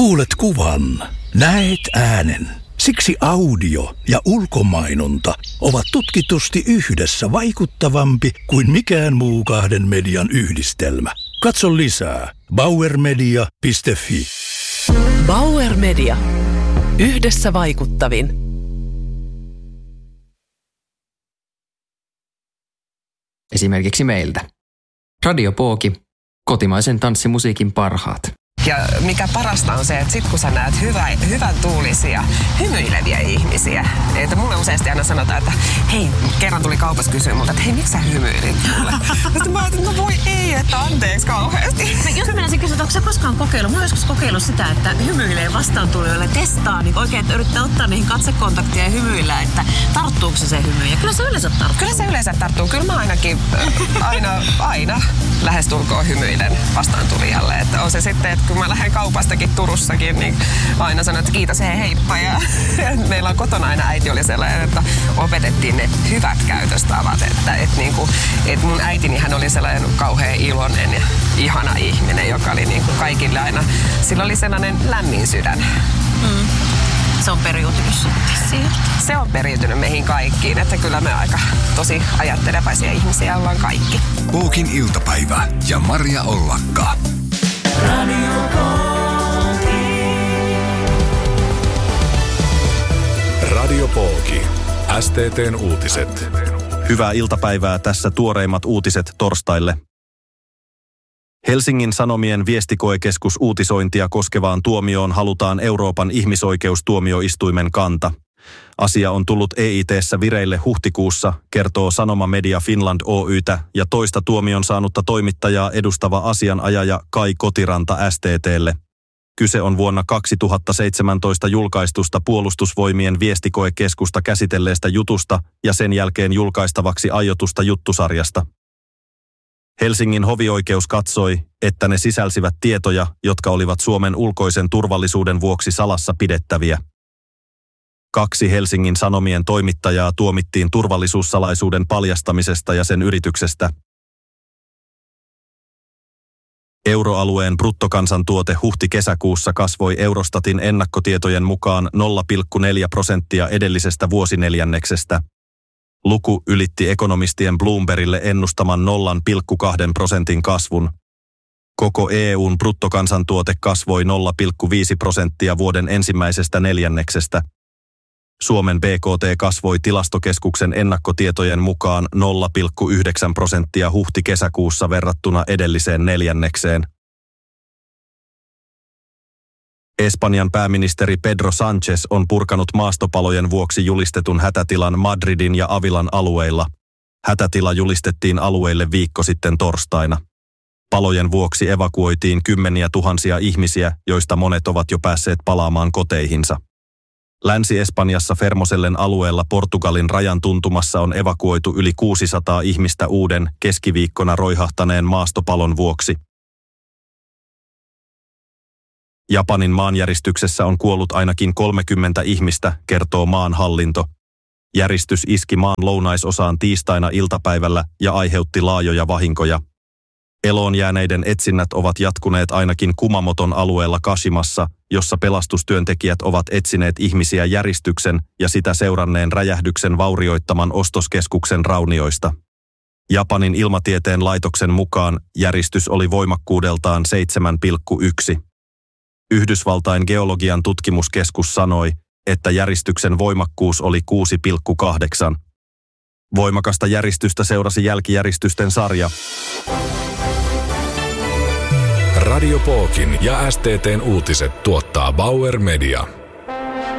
Kuulet kuvan, näet äänen. Siksi audio ja ulkomainonta ovat tutkitusti yhdessä vaikuttavampi kuin mikään muu kahden median yhdistelmä. Katso lisää bauermedia.fi. Bauer Media. Yhdessä vaikuttavin. Esimerkiksi meiltä. Radio Pooki, kotimaisen tanssimusiikin parhaat. Ja mikä parasta on se, että sit kun sä näet hyvän tuulisia, hymyileviä ihmisiä. Että mulle useasti aina sanotaan, että hei, kerran tuli kaupassa kysyä multa, että hei, miksi sä hymyilit mulle? Sitten mä ajattelin, että no voi ei, että anteeksi kauheasti. Jos mä menisin kysyä, että onko sä koskaan kokeillut? Mä oon joskus kokeillut sitä, että hymyilee vastaantulijoille, testaa, niin oikein, että yrittää ottaa niihin katsekontaktia ja hymyillä, että tarttuuko se hymy. Ja kyllä se yleensä tarttuu. Kyllä se yleensä tarttuu. Kyllä mä ainakin aina lähestulkoon hymyilen vastaantulijalle. Että on se sitten, että kun mä lähden kaupastakin Turussakin, niin aina sanon, että kiitos, hei, heippa. Ja meillä on kotona aina äiti oli sellainen, että opetettiin ne hyvät käytöstavat. Että mun äitini hän oli sellainen kauhean iloinen ja ihana ihminen, joka oli niin kuin kaikille aina, sillä oli sellainen lämmin sydän. Se on periytynyt sieltä. Se on periytynyt meihin kaikkiin, että kyllä me aika tosi ajattelevaisia ihmisiä ollaan kaikki. Pookin iltapäivä ja Maria Ollakka. Radio Pooki. Radio Pooki. STT:n uutiset. Hyvää iltapäivää, tässä tuoreimmat uutiset torstaille. Helsingin Sanomien viestikoekeskus uutisointia koskevaan tuomioon halutaan Euroopan ihmisoikeustuomioistuimen kanta. Asia on tullut EIT:ssä vireille huhtikuussa, kertoo Sanoma Media Finland Oy:tä ja toista tuomion saanutta toimittajaa edustava asianajaja Kai Kotiranta STT:lle. Kyse on vuonna 2017 julkaistusta Puolustusvoimien viestikoekeskusta käsitelleestä jutusta ja sen jälkeen julkaistavaksi aiotusta juttusarjasta. Helsingin hovioikeus katsoi, että ne sisälsivät tietoja, jotka olivat Suomen ulkoisen turvallisuuden vuoksi salassa pidettäviä. 2 Helsingin Sanomien toimittajaa tuomittiin turvallisuussalaisuuden paljastamisesta ja sen yrityksestä. Euroalueen bruttokansantuote huhti-kesäkuussa kasvoi Eurostatin ennakkotietojen mukaan 0,4% edellisestä vuosineljänneksestä. Luku ylitti ekonomistien Bloombergille ennustaman 0,2% kasvun. Koko EU:n bruttokansantuote kasvoi 0,5% vuoden ensimmäisestä neljänneksestä. Suomen BKT kasvoi Tilastokeskuksen ennakkotietojen mukaan 0,9% huhti-kesäkuussa verrattuna edelliseen neljännekseen. Espanjan pääministeri Pedro Sánchez on purkanut maastopalojen vuoksi julistetun hätätilan Madridin ja Avilan alueilla. Hätätila julistettiin alueille viikko sitten torstaina. Palojen vuoksi evakuoitiin kymmeniä tuhansia ihmisiä, joista monet ovat jo päässeet palaamaan koteihinsa. Länsi-Espanjassa Fermosellen alueella Portugalin rajan tuntumassa on evakuoitu yli 600 ihmistä uuden keskiviikkona roihahtaneen maastopalon vuoksi. Japanin maanjäristyksessä on kuollut ainakin 30 ihmistä, kertoo maan hallinto. Järistys iski maan lounaisosaan tiistaina iltapäivällä ja aiheutti laajoja vahinkoja. Eloon jääneiden etsinnät ovat jatkuneet ainakin Kumamoton alueella Kashimassa, jossa pelastustyöntekijät ovat etsineet ihmisiä järistyksen ja sitä seuranneen räjähdyksen vaurioittaman ostoskeskuksen raunioista. Japanin ilmatieteen laitoksen mukaan järistys oli voimakkuudeltaan 7,1. Yhdysvaltain geologian tutkimuskeskus sanoi, että järistyksen voimakkuus oli 6,8. Voimakasta järistystä seurasi jälkijäristysten sarja. Radio Pookin ja STT:n uutiset tuottaa Bauer Media.